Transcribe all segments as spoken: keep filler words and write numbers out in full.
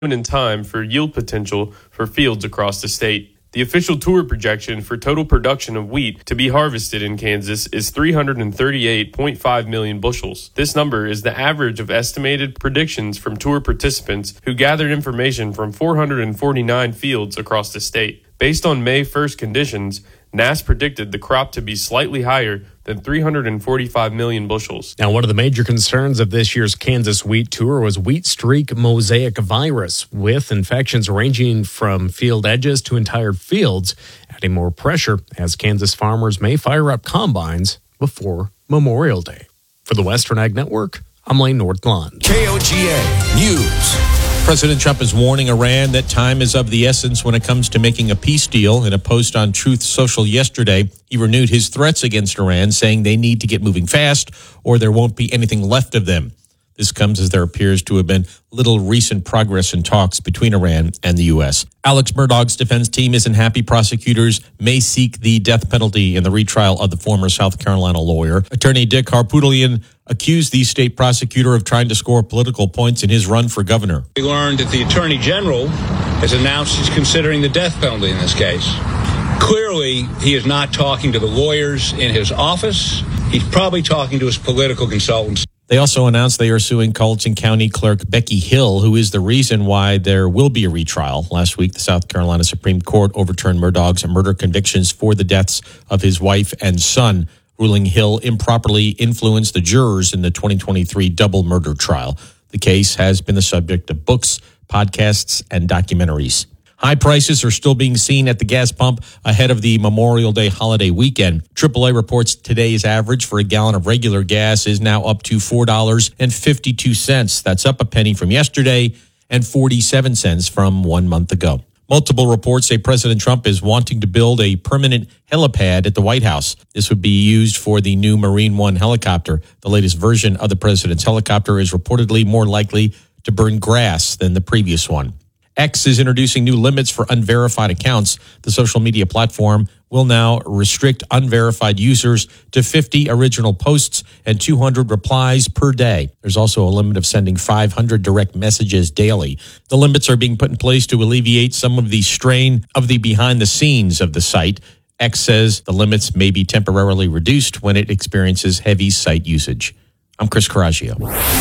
in time for yield potential for fields across the state. The official tour projection for total production of wheat to be harvested in Kansas is three hundred thirty-eight point five million bushels. This number is the average of estimated predictions from tour participants who gathered information from four hundred forty-nine fields across the state. Based on May first conditions, N A S predicted the crop to be slightly higher than three hundred forty-five million bushels. Now, one of the major concerns of this year's Kansas Wheat Tour was wheat streak mosaic virus, with infections ranging from field edges to entire fields, adding more pressure as Kansas farmers may fire up combines before Memorial Day. For the Western Ag Network, I'm Lane Nordlund. K O G A News. President Trump is warning Iran that time is of the essence when it comes to making a peace deal. In a post on Truth Social yesterday, he renewed his threats against Iran, saying they need to get moving fast or there won't be anything left of them. This comes as there appears to have been little recent progress in talks between Iran and the U S. Alex Murdaugh's defense team isn't happy prosecutors may seek the death penalty in the retrial of the former South Carolina lawyer. Attorney Dick Harpootlian accused the state prosecutor of trying to score political points in his run for governor. We learned that the attorney general has announced he's considering the death penalty in this case. Clearly, he is not talking to the lawyers in his office. He's probably talking to his political consultants. They also announced they are suing Colleton County Clerk Becky Hill, who is the reason why there will be a retrial. Last week, the South Carolina Supreme Court overturned Murdaugh's murder convictions for the deaths of his wife and son, ruling Hill improperly influenced the jurors in the twenty twenty-three double murder trial. The case has been the subject of books, podcasts, and documentaries. High prices are still being seen at the gas pump ahead of the Memorial Day holiday weekend. triple A reports today's average for a gallon of regular gas is now up to four dollars and fifty-two cents. That's up a penny from yesterday and forty-seven cents from one month ago. Multiple reports say President Trump is wanting to build a permanent helipad at the White House. This would be used for the new Marine One helicopter. The latest version of the president's helicopter is reportedly more likely to burn grass than the previous one. X is introducing new limits for unverified accounts. The social media platform will now restrict unverified users to fifty original posts and two hundred replies per day. There's also a limit of sending five hundred direct messages daily. The limits are being put in place to alleviate some of the strain of the behind the scenes of the site. X says the limits may be temporarily reduced when it experiences heavy site usage. I'm Chris Coraggio.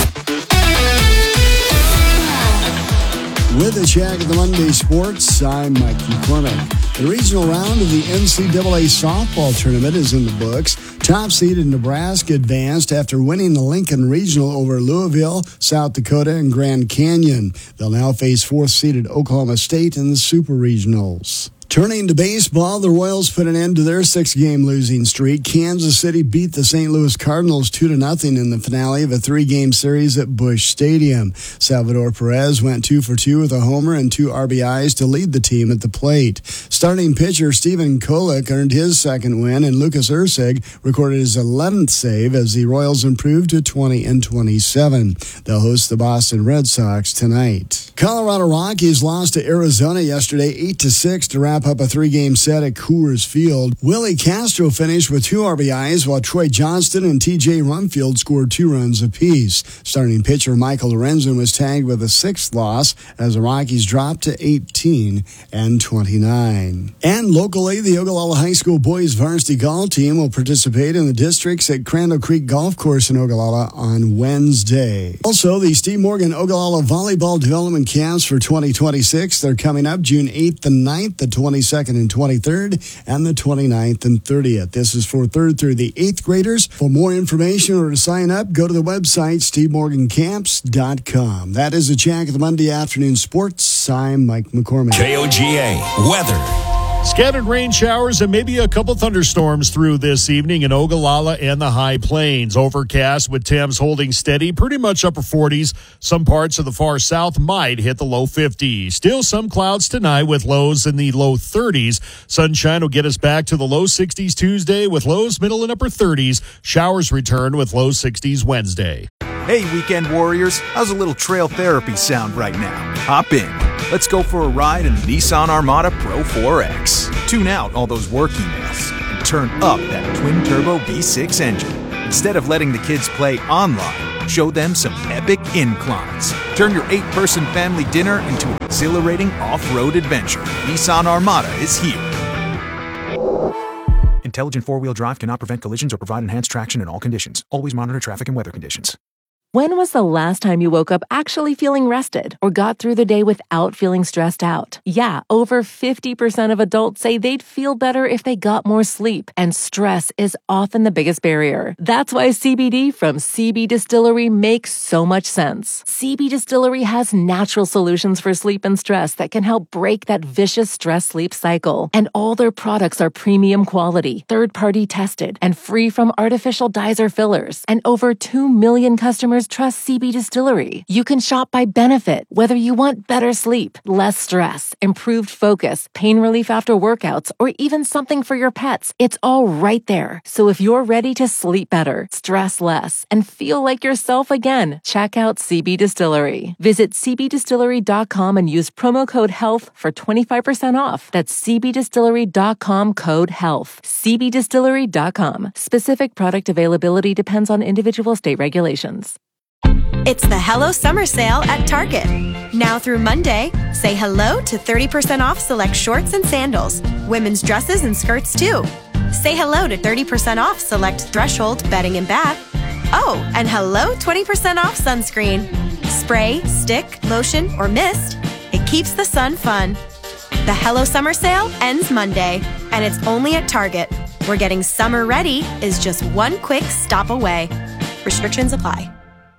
With the check of the Monday Sports, I'm Mike McCormick. The regional round of the N C double A softball tournament is in the books. Top-seeded Nebraska advanced after winning the Lincoln Regional over Louisville, South Dakota, and Grand Canyon. They'll now face fourth-seeded Oklahoma State in the Super Regionals. Turning to baseball, the Royals put an end to their six-game losing streak. Kansas City beat the Saint Louis Cardinals two to nothing in the finale of a three-game series at Busch Stadium. Salvador Perez went two for two with a homer and two R B Is to lead the team at the plate. Starting pitcher Stephen Kolek earned his second win, and Lucas Erceg recorded his eleventh save as the Royals improved to twenty and twenty-seven. They'll host the Boston Red Sox tonight. Colorado Rockies lost to Arizona yesterday eight to six to wrap up a three-game set at Coors Field. Willie Castro finished with two R B Is, while Troy Johnston and T J Rumfield scored two runs apiece. Starting pitcher Michael Lorenzen was tagged with a sixth loss as the Rockies dropped to eighteen and twenty-nine. And locally, the Ogallala High School boys varsity golf team will participate in the districts at Crandall Creek Golf Course in Ogallala on Wednesday. Also, the Steve Morgan Ogallala Volleyball Development Camps for twenty twenty-six. They're coming up June eighth and ninth, the twenty-second and twenty-third, and the twenty-ninth and thirtieth. This is for third through the eighth graders. For more information or to sign up, go to the website steve morgan camps dot com. That is a check of the Monday afternoon sports. I'm Mike McCormick. K O G A weather. Scattered rain showers and maybe a couple thunderstorms through this evening in Ogallala and the High Plains. Overcast with temps holding steady, pretty much upper forties. Some parts of the far south might hit the low fifties. Still some clouds tonight with lows in the low thirties. Sunshine will get us back to the low sixties Tuesday with lows middle and upper thirties. Showers return with low sixties Wednesday. Hey, weekend warriors, how's a little trail therapy sound right now? Hop in. Let's go for a ride in the Nissan Armada Pro four X. Tune out all those work emails and turn up that twin-turbo V six engine. Instead of letting the kids play online, show them some epic inclines. Turn your eight-person family dinner into an exhilarating off-road adventure. Nissan Armada is here. Intelligent four-wheel drive cannot prevent collisions or provide enhanced traction in all conditions. Always monitor traffic and weather conditions. When was the last time you woke up actually feeling rested or got through the day without feeling stressed out? Yeah, over fifty percent of adults say they'd feel better if they got more sleep, and stress is often the biggest barrier. That's why C B D from C B Distillery makes so much sense. C B Distillery has natural solutions for sleep and stress that can help break that vicious stress-sleep cycle. And all their products are premium quality, third-party tested, and free from artificial dyes or fillers. And over two million customers trust C B Distillery. You can shop by benefit, whether you want better sleep, less stress, improved focus, pain relief after workouts, or even something for your pets. It's all right there. So if you're ready to sleep better, stress less, and feel like yourself again, check out C B Distillery. Visit c b distillery dot com and use promo code HEALTH for twenty-five percent off. That's c b distillery dot com code HEALTH. c b distillery dot com. Specific product availability depends on individual state regulations. It's the Hello Summer Sale at Target. Now through Monday, say hello to thirty percent off select shorts and sandals, women's dresses and skirts too. Say hello to thirty percent off select Threshold bedding and bath. Oh, and hello twenty percent off sunscreen. Spray, stick, lotion, or mist. It keeps the sun fun. The Hello Summer Sale ends Monday, and it's only at Target, where getting summer ready is just one quick stop away. Restrictions apply.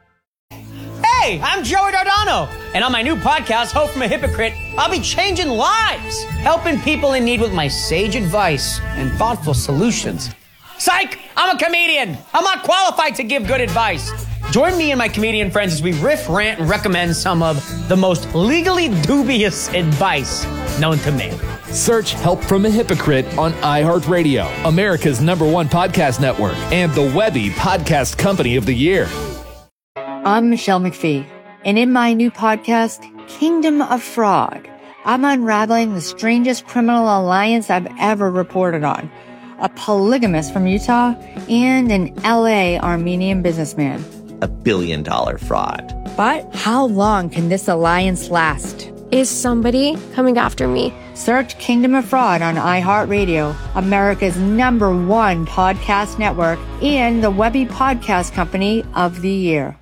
Hey, I'm Joey Dardano, and on my new podcast, Hope from a Hypocrite, I'll be changing lives, helping people in need with my sage advice and thoughtful solutions. Psych! I'm a comedian. I'm not qualified to give good advice. Join me and my comedian friends as we riff, rant, and recommend some of the most legally dubious advice known to man. Search Help from a Hypocrite on iHeartRadio, America's number one podcast network, and the Webby Podcast Company of the Year. I'm Michelle McPhee, and in my new podcast, Kingdom of Fraud, I'm unraveling the strangest criminal alliance I've ever reported on. A polygamist from Utah and an L A Armenian businessman. A billion dollar fraud. But how long can this alliance last? Is somebody coming after me? Search Kingdom of Fraud on iHeartRadio, America's number one podcast network, and the Webby Podcast Company of the Year.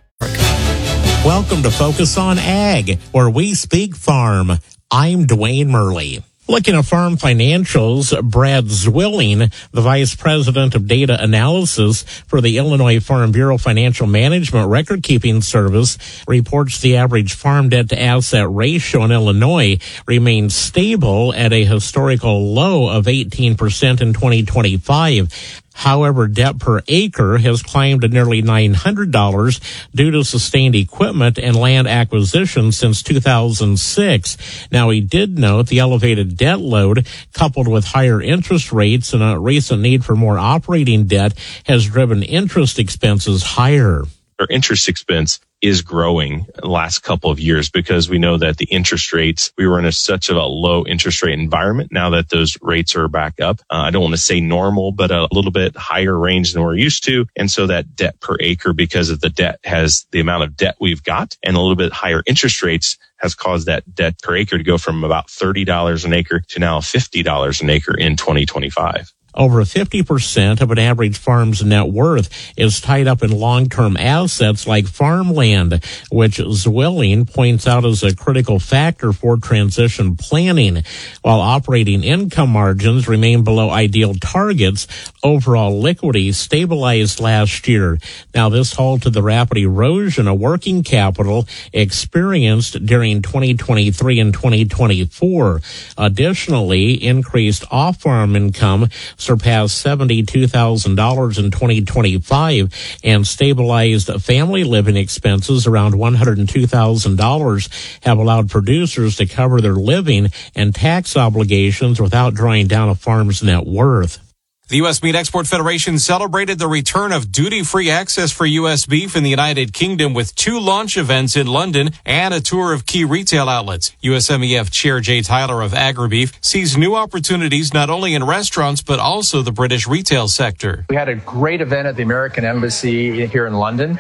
Welcome to Focus on Ag, where we speak farm. I'm Dwayne Murley. Looking at farm financials, Brad Zwilling, the Vice President of Data Analysis for the Illinois Farm Bureau Financial Management Record Keeping Service, reports the average farm debt to asset ratio in Illinois remains stable at a historical low of eighteen percent in twenty twenty-five. However, debt per acre has climbed to nearly nine hundred dollars due to sustained equipment and land acquisition since two thousand six. Now, he did note the elevated debt load, coupled with higher interest rates and a recent need for more operating debt, has driven interest expenses higher. Our interest expense is growing the last couple of years because we know that the interest rates, we were in a, such a low interest rate environment. Now that those rates are back up, uh, I don't want to say normal, but a little bit higher range than we're used to. And so that debt per acre, because of the debt has the amount of debt we've got and a little bit higher interest rates, has caused that debt per acre to go from about thirty dollars an acre to now fifty dollars an acre in twenty twenty-five. Over fifty percent of an average farm's net worth is tied up in long-term assets like farmland, which Zwilling points out as a critical factor for transition planning. While operating income margins remain below ideal targets, overall liquidity stabilized last year. Now, this halted the rapid erosion of working capital experienced during twenty twenty-three and twenty twenty-four. Additionally, increased off-farm income surpassed seventy-two thousand dollars in twenty twenty-five, and stabilized family living expenses around one hundred two thousand dollars have allowed producers to cover their living and tax obligations without drawing down a farm's net worth. The U S Meat Export Federation celebrated the return of duty-free access for U S beef in the United Kingdom with two launch events in London and a tour of key retail outlets. U S M E F Chair Jay Tyler of AgriBeef sees new opportunities not only in restaurants but also the British retail sector. We had a great event at the American Embassy here in London.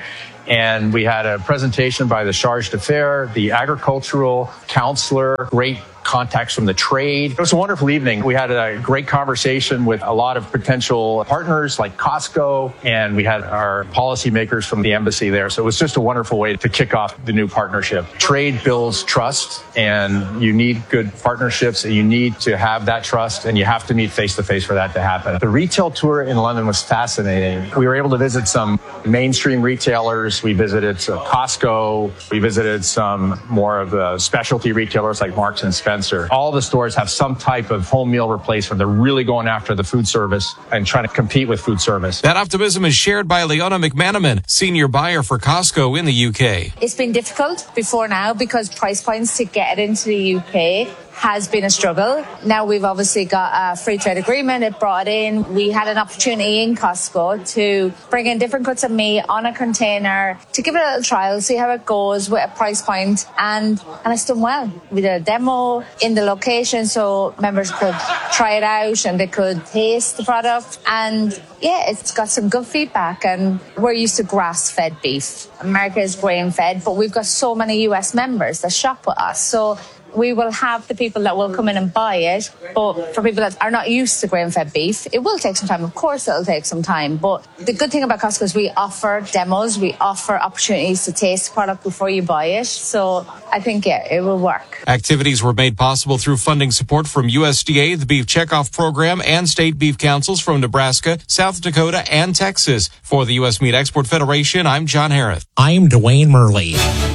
and we had a presentation by the charge d'affaires, the agricultural counselor, great contacts from the trade. It was a wonderful evening. We had a great conversation with a lot of potential partners like Costco, and we had our policymakers from the embassy there. So it was just a wonderful way to kick off the new partnership. Trade builds trust, and you need good partnerships, and you need to have that trust, and you have to meet face-to-face for that to happen. The retail tour in London was fascinating. We were able to visit some mainstream retailers. We visited Costco. We visited some more of the specialty retailers like Marks and Spencer. All the stores have some type of home meal replacement. They're really going after the food service and trying to compete with food service. That optimism is shared by Leona McManaman, senior buyer for Costco in the U K. It's been difficult before now because price points to get it into the U K has been a struggle. Now we've obviously got a free trade agreement. It brought in, we had an opportunity in Costco to bring in different cuts of meat on a container to give it a little trial, see how it goes with a price point, and and it's done well. We did a demo in the location so members could try it out and they could taste the product, and yeah, it's got some good feedback. And we're used to grass-fed beef. America is grain-fed, but we've got so many U S members that shop with us, so we will have the people that will come in and buy it, but for people that are not used to grain-fed beef, it will take some time. Of course it'll take some time, but the good thing about Costco is we offer demos, we offer opportunities to taste the product before you buy it, so I think, yeah, it will work. Activities were made possible through funding support from U S D A, the Beef Checkoff Program, and state beef councils from Nebraska, South Dakota, and Texas. For the U S Meat Export Federation, I'm John Harris. I'm Dwayne Murley.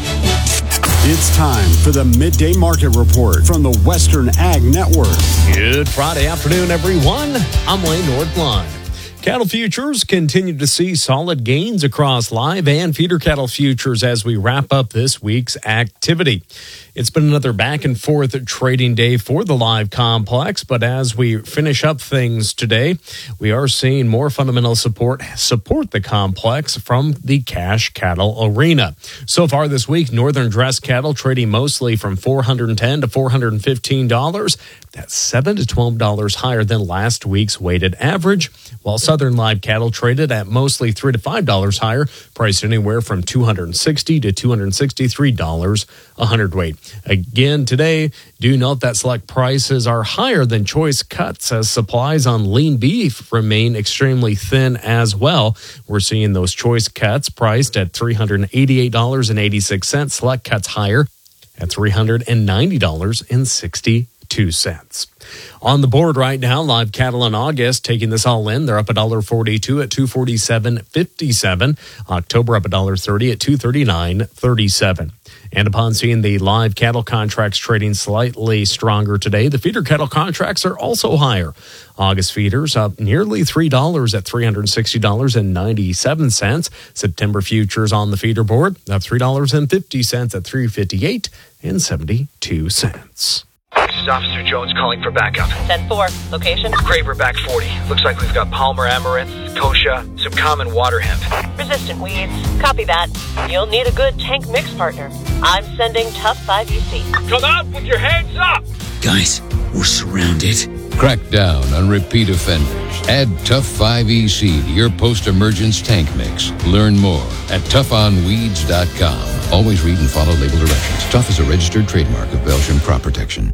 It's time for the Midday Market Report from the Western Ag Network. Good Friday afternoon, everyone. I'm Wayne Nordline. Cattle futures continue to see solid gains across live and feeder cattle futures as we wrap up this week's activity. It's been another back and forth trading day for the live complex, but as we finish up things today, we are seeing more fundamental support support the complex from the cash cattle arena. So far this week, northern dress cattle trading mostly from four hundred ten dollars to four hundred fifteen dollars. That's seven to twelve dollars higher than last week's weighted average, while southern live cattle traded at mostly three to five dollars higher, priced anywhere from two hundred sixty dollars to two hundred sixty-three dollars a hundredweight. Again, today, do note that select prices are higher than choice cuts as supplies on lean beef remain extremely thin as well. We're seeing those choice cuts priced at three hundred eighty-eight dollars and eighty-six cents, select cuts higher at three hundred ninety dollars and sixty-two cents. On the board right now, live cattle in August, taking this all in, they're up one dollar forty-two at two forty-seven fifty-seven. October up one dollar thirty at two thirty-nine thirty-seven. And upon seeing the live cattle contracts trading slightly stronger today, the feeder cattle contracts are also higher. August feeders up nearly three dollars at three hundred sixty dollars and ninety-seven cents. September futures on the feeder board up three dollars and fifty cents at three fifty-eight and seventy-two cents. This is Officer Jones calling for backup. ten four, location? Craver back forty. Looks like we've got Palmer amaranth, kochia, some common water hemp. Resistant weeds. Copy that. You'll need a good tank mix partner. I'm sending Tough five E C. Come out with your hands up! Guys, we're surrounded. Crack down on repeat offenders. Add Tough five E C to your post-emergence tank mix. Learn more at tough on weeds dot com. Always read and follow label directions. Tough is a registered trademark of Belgian Crop Protection.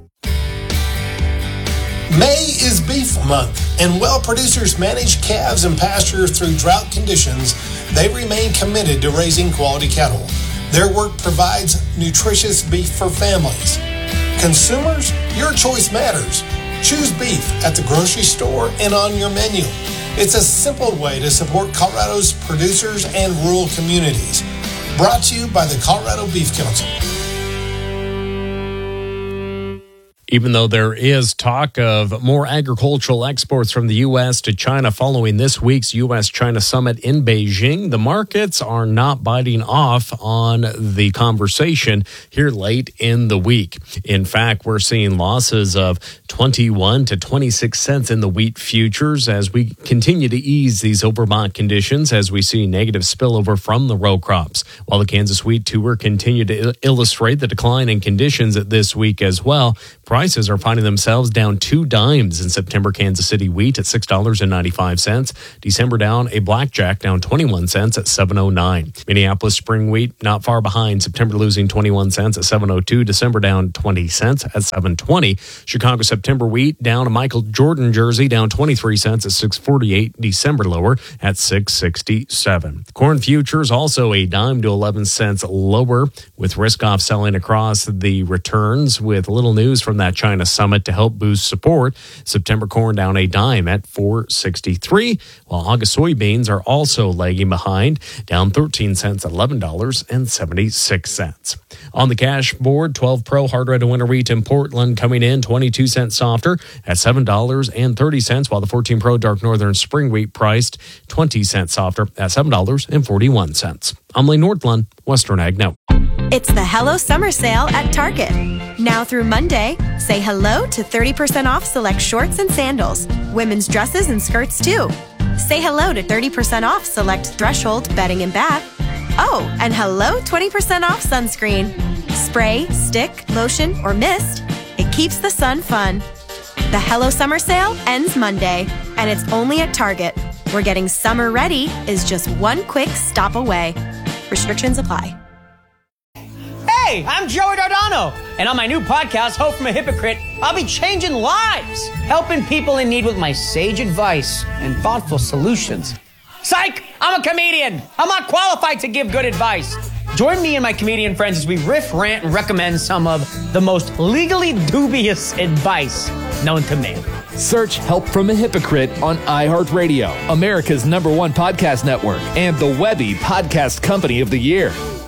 May is Beef Month, and while producers manage calves and pasture through drought conditions, they remain committed to raising quality cattle. Their work provides nutritious beef for families. Consumers, your choice matters. Choose beef at the grocery store and on your menu. It's a simple way to support Colorado's producers and rural communities. Brought to you by the Colorado Beef Council. Even though there is talk of more agricultural exports from the U S to China following this week's U S China summit in Beijing, the markets are not biting off on the conversation here late in the week. In fact, we're seeing losses of twenty-one to twenty-six cents in the wheat futures as we continue to ease these overbought conditions as we see negative spillover from the row crops. While the Kansas Wheat Tour continued to il- illustrate the decline in conditions this week as well, Prices are finding themselves down two dimes in September. Kansas City wheat at six dollars and ninety-five cents. December down a blackjack down twenty-one cents at seven oh nine. Minneapolis spring wheat not far behind. September losing twenty-one cents at seven oh two. December down twenty cents at seven twenty. Chicago September wheat down a Michael Jordan jersey down twenty-three cents at six forty-eight. December lower at six sixty-seven. Corn futures also a dime to eleven cents lower, with risk off selling across the returns, with little news from that China summit to help boost support. September corn down a dime at four sixty-three, while August soybeans are also lagging behind, down thirteen cents at eleven dollars and seventy-six cents. On the cash board, twelve Pro hard red winter wheat in Portland coming in twenty-two cents softer at seven dollars and thirty cents, while the fourteen Pro dark northern spring wheat priced twenty cents softer at seven dollars and forty-one cents. I'm Lee Nordlund, Western Ag Now. It's the Hello Summer Sale at Target. Now through Monday, say hello to thirty percent off select shorts and sandals, women's dresses and skirts too. Say hello to thirty percent off select Threshold bedding and bath. Oh, and hello twenty percent off sunscreen. Spray, stick, lotion, or mist, it keeps the sun fun. The Hello Summer Sale ends Monday, and it's only at Target, where getting summer ready is just one quick stop away. Restrictions apply. Hey, I'm Joey Dardano, and on my new podcast, Hope from a Hypocrite, I'll be changing lives, helping people in need with my sage advice and thoughtful solutions. Psych! I'm a comedian. I'm not qualified to give good advice. Join me and my comedian friends as we riff, rant, and recommend some of the most legally dubious advice known to man. Search Help from a Hypocrite on iHeartRadio, America's number one podcast network, and the Webby Podcast Company of the Year.